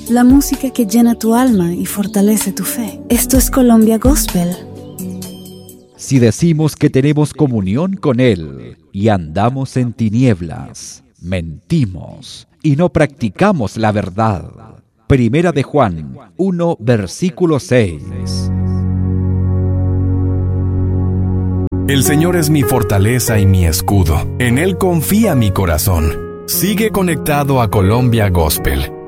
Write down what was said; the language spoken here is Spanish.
la música que llena tu alma y fortalece tu fe. Esto es Colombia Gospel. Si decimos que tenemos comunión con Él y andamos en tinieblas, mentimos y no practicamos la verdad. Primera de Juan 1, versículo 6. El Señor es mi fortaleza y mi escudo. En Él confía mi corazón. Sigue conectado a Colombia Gospel